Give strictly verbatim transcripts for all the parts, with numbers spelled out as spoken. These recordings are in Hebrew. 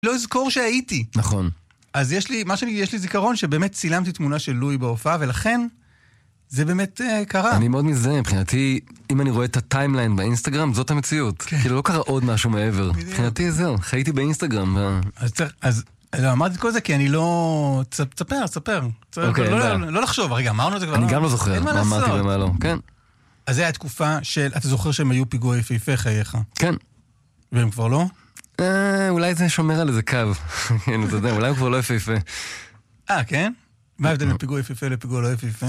לא אזכור שהייתי. נכון. אז יש לי, מה שאני, יש לי זיכרון שבאמת צילמתי תמונה של לואי בהופעה, ולכן זה באמת uh, קרה. אני מאוד מזדהה, מבחינתי, אם אני רואה את הטיימליין באינסטגרם, זאת המציאות. כן. כאילו לא קרה עוד משהו מעבר. מבחינתי זהו, חייתי באינסטגרם. ו... אז צריך, אז לא, אמרתי את כל זה כי אני לא... תספר, תספר. אוקיי, לא, לא, לא, לא לחשוב, רגע, אמרנו את זה כבר. אני גם לא זוכר מה אמרתי ומה לא, כן. אז זה היה תקופה של, אתה זוכר שהם היו פיגועי יפהפה חייך? כן. והם כבר לא? אה, אולי זה שומר על איזה קו. כן, אתה יודע, אולי הוא כבר לא יפהפה. אה, כן? מה ההבדל בין פיגוע יפהפה לפיגוע לא יפהפה?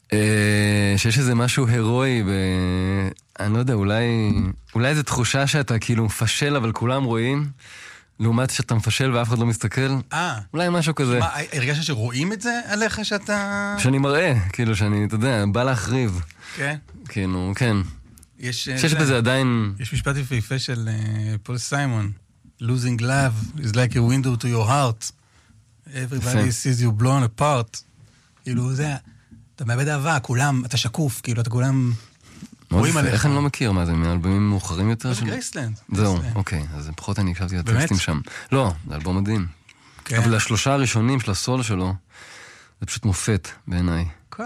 שיש איזה משהו הירואי, אני לא יודע, אולי אולי איזו תחושה שאתה כאילו מפשל, אבל כולם רואים, לעומת שאתה מפשל ואף אחד לא מסתכל. אה. אולי משהו כזה. מה, הרגשת שרואים את זה עליך שאתה... שאני מראה, כאילו שאני, אתה יודע, בא להחריב. כן? כאילו, כן. יש... שיש בזה עדיין... יש משפט יפהפה של פול סיימון. Losing love is like a window to your heart. Everybody sees you blown apart. כאילו, זה... אתה מאבד אהבה, כולם, אתה שקוף, כאילו, אתה כולם רואים עליך. איך אני לא מכיר מה זה, מאלבומים מאוחרים יותר? זה גרייסלנד. זהו, אוקיי, אז פחות אני הקשבתי לטקסטים שם. לא, זה אלבום מדהים. אבל השלושה הראשונים של הסול שלו, זה פשוט מופת בעיניי. כן.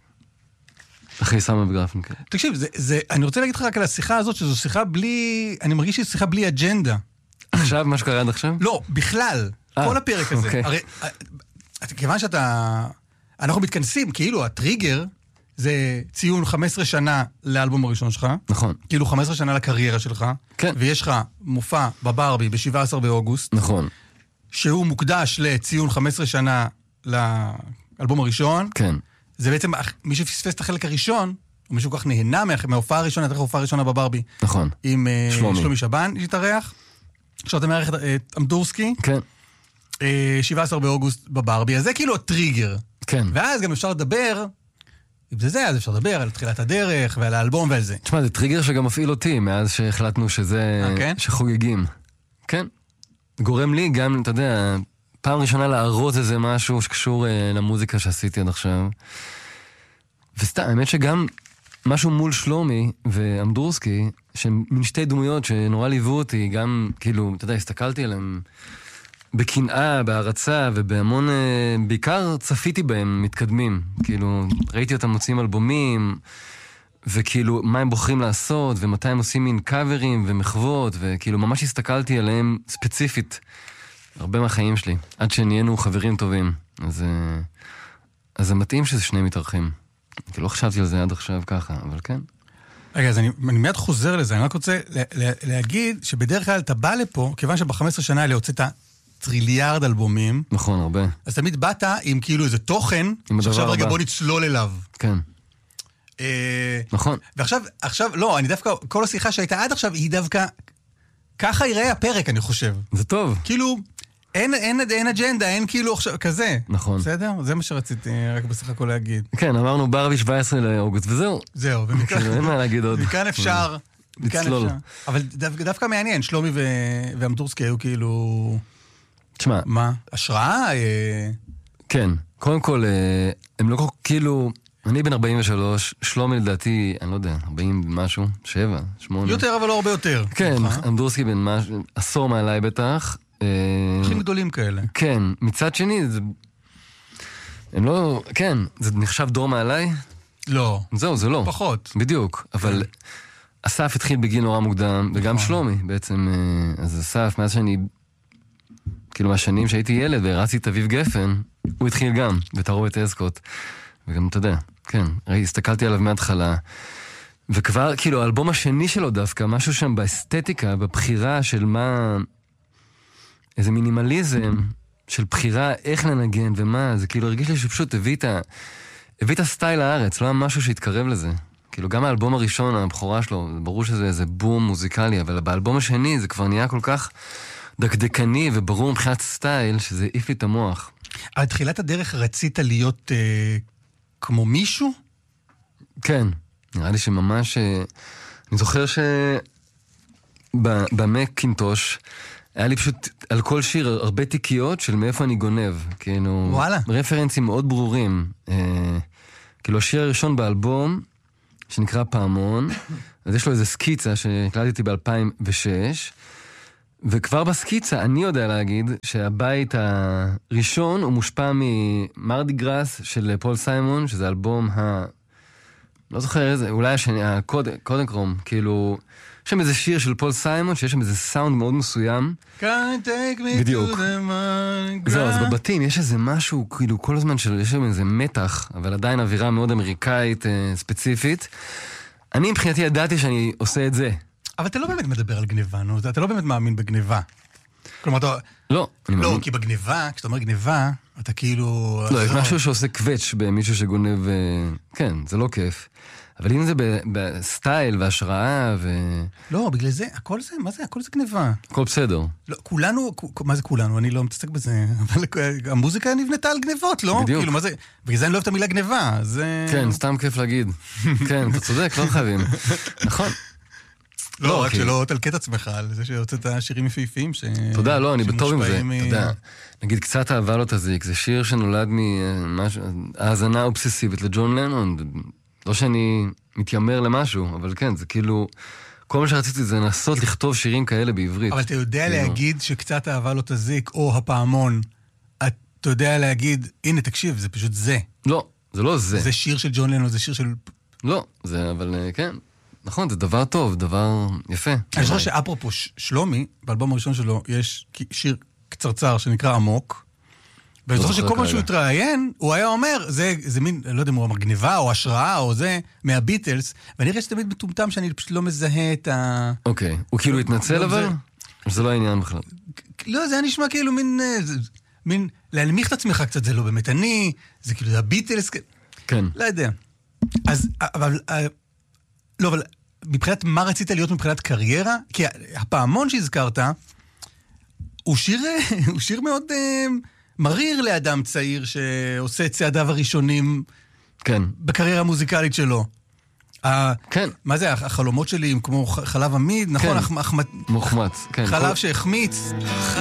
אחרי סאמה וגרפינקל. תקשיב, אני רוצה להגיד לך רק על השיחה הזאת, שזו שיחה בלי, אני מרגיש שהיא שיחה בלי אג'נדה. עכשיו, מה שקרה עד עכשיו? לא, בכלל. כל הפרק הזה. הרי, כיוון שאתה... אנחנו מתכנסים, כאילו הטריגר זה ציון חמש עשרה שנה לאלבום הראשון שלך. נכון. כאילו חמש עשרה שנה לקריירה שלך. כן. ויש לך מופע בברבי ב-שבעה עשר באוגוסט. נכון. שהוא מוקדש לציון חמש עשרה שנה לאלבום הראשון. כן. זה בעצם, מי שפספס את החלק הראשון, או מישהו כך נהנה מההופעה הראשונה, אתה הופעה הראשונה בברבי. נכון. עם שלומי, שלומי שבן, שהתארח. עכשיו אתה מערך את אמדורסקי. כן. שבעה עשר באוגוסט בברבי. אז זה כאילו הטריגר. כן. ואז גם אפשר לדבר, אם זה זה, אז אפשר לדבר על תחילת הדרך ועל האלבום ועל זה. תשמע, זה טריגר שגם מפעיל אותי, מאז שהחלטנו שזה... אה, כן? שחוגגים. כן. גורם לי גם, אתה יודע, פעם ראשונה להראות איזה משהו שקשור אה, למוזיקה שעשיתי עד עכשיו. וסתם, האמת שגם משהו מול שלומי ואמדורסקי, שהם מין שתי דמויות שנורא ליוו אותי, גם, כאילו, אתה יודע, הסתכלתי עליהם... בקנאה, בהרצה ובהמון, בעיקר צפיתי בהם מתקדמים, כאילו ראיתי אותם מוצאים אלבומים וכאילו מה הם בוחרים לעשות ומתי הם עושים מין קאברים ומחוות וכאילו ממש הסתכלתי עליהם ספציפית הרבה מהחיים שלי, עד שנהיינו חברים טובים. אז, אז זה מתאים שזה שני מתארחים, כאילו לא חשבתי על זה עד עכשיו ככה, אבל כן. רגע, אז אני, אני מיד חוזר לזה, אני רק רוצה לה, לה, להגיד שבדרך כלל אתה בא לפה, כיוון שב-חמש עשרה שנה האלה הוצאת טריליארד אלבומים. נכון, הרבה. אז תמיד באת עם כאילו איזה תוכן, שעכשיו רגע בוא נצלול אליו. כן. נכון. ועכשיו, עכשיו, לא, אני דווקא, כל השיחה שהייתה עד עכשיו, היא דווקא, ככה ייראה הפרק, אני חושב. זה טוב. כאילו, אין, אין, אין אג'נדה, אין כאילו עכשיו, כזה. נכון. בסדר? זה מה שרציתי רק בסך הכל להגיד. כן, אמרנו ברבי שבעה עשר לאוגוסט, וזהו. זהו, ומכאן... אין מה להגיד עוד. מכאן אפשר... לצלול. אבל דווקא מעניין, שלומי ואמדורסקי היו כאילו... תשמע. מה? השראה? כן. קודם כל, הם לא כאילו... אני בן ארבעים ושלוש, שלומי לדעתי, אני לא יודע, ארבעים משהו, שבע, שמונה. יותר, אבל לא הרבה יותר. כן, אמדורסקי בן משהו, עשור מעליי בטח. אחים גדולים כאלה. כן. מצד שני, זה... הם לא... כן, זה נחשב דור מעליי? לא. זהו, זה לא. פחות. בדיוק. אבל אסף התחיל בגיל נורא מוקדם, וגם שלומי בעצם. אז אסף, מאז שאני... כאילו מהשנים שהייתי ילד והרצתי את אביב גפן, הוא התחיל גם בתערובת אסקוט. וגם, אתה יודע, כן, ראי, הסתכלתי עליו מההתחלה. וכבר, כאילו, האלבום השני שלו דווקא, משהו שם באסתטיקה, בבחירה של מה... איזה מינימליזם של בחירה איך לנגן ומה, זה כאילו הרגיש לי שפשוט הביא את ה... הביא את הסטייל הארץ, לא היה משהו שהתקרב לזה. כאילו, גם האלבום הראשון, הבחורה שלו, ברור שזה איזה בום מוזיקלי, אבל באלבום השני זה כבר נהיה כל כך... דקדקני וברור מבחינת סטייל, שזה העיף לי את המוח. על תחילת הדרך רצית להיות אה, כמו מישהו? כן, נראה לי שממש... אה, אני זוכר ש... במקינטוש, היה לי פשוט על כל שיר הרבה תיקיות של מאיפה אני גונב. כאילו... וואלה. רפרנסים מאוד ברורים. אה, כאילו, השיר הראשון באלבום, שנקרא פעמון, אז יש לו איזו סקיצה שהקלטתי ב-אלפיים ושש, וכבר בסקיצה אני יודע להגיד שהבית הראשון הוא מושפע ממרדי גראס של פול סיימון, שזה אלבום ה... לא זוכר איזה, אולי השני, הקודם קרום, כאילו... יש שם איזה שיר של פול סיימון, שיש שם איזה סאונד מאוד מסוים. Can't take me בדיוק. to the morning זהו, אז ground. בבתים יש איזה משהו, כאילו כל הזמן של, יש שם איזה מתח, אבל עדיין אווירה מאוד אמריקאית, אה, ספציפית. אני מבחינתי ידעתי שאני עושה את זה. אבל אתה לא באמת מדבר על גניבה, נו, אתה לא באמת מאמין בגניבה. כלומר, אתה... לא, אני לא, מאמין. כי בגניבה, כשאתה אומר גניבה, אתה כאילו... לא, יש משהו שעושה קווץ' במישהו שגונב, אה, כן, זה לא כיף. אבל אם זה ב- בסטייל והשראה ו... לא, בגלל זה, הכל זה, מה זה? הכל זה גניבה. הכל בסדר. לא, כולנו, כ- מה זה כולנו? אני לא מתעסק בזה, אבל המוזיקה נבנתה על גניבות, לא? בדיוק. כאילו, מה זה? בגלל זה אני לא אוהב את המילה גניבה, זה... כן, סתם כיף להגיד. כן, אתה צודק, לא חייבים. נכון. לא, לא, רק כי- שלא תלקט עצמך על זה שהוצאת שירים יפהפיים ש... תודה, לא, אני בטוב עם זה. שמושפעים אתה מ- יודע, נגיד קצת אהבה לא תזיק, זה שיר שנולד מהאזנה אובססיבית לג'ון לנון. לא שאני מתיימר למשהו, אבל כן, זה כאילו... כל מה שרציתי זה לנסות לכתוב שירים כאלה בעברית. אבל אתה יודע כאילו. להגיד שקצת אהבה לא תזיק, או הפעמון, אתה יודע להגיד, הנה, תקשיב, זה פשוט זה. לא, זה לא זה. זה שיר של ג'ון לנון, זה שיר של... לא, זה, אבל אה, כן. נכון, זה דבר טוב, דבר יפה. אני חושב שאפרופו ש- שלומי, באלבום הראשון שלו, יש שיר קצרצר שנקרא עמוק, ואני לא זוכר זוכר שכל מה כרגע. שהוא התראיין, הוא היה אומר, זה, זה מין, אני לא יודע אם הוא אמר גניבה או השראה או זה, מהביטלס, ואני רואה שתמיד מטומטם שאני פשוט לא מזהה את ה... אוקיי, הוא כאילו התנצל לא, אבל? זה- או שזה לא העניין בכלל. לא, זה היה נשמע כאילו מין, אה, זה- מין, להנמיך את עצמך קצת, זה לא באמת אני, זה כאילו, זה הביטלס, כ- כן. לא יודע. אז, אבל, אה, לא, אבל מבחינת מה רצית להיות מבחינת קריירה? כי הפעמון שהזכרת, הוא שיר, הוא שיר מאוד אה, מריר לאדם צעיר שעושה את צעדיו הראשונים כן. בקריירה המוזיקלית שלו. ה- כן. מה זה, החלומות שלי הם כמו ח- חלב עמיד, נכון? כן. אח- החמ- מוחמץ. כן. חלב כל- שהחמיץ.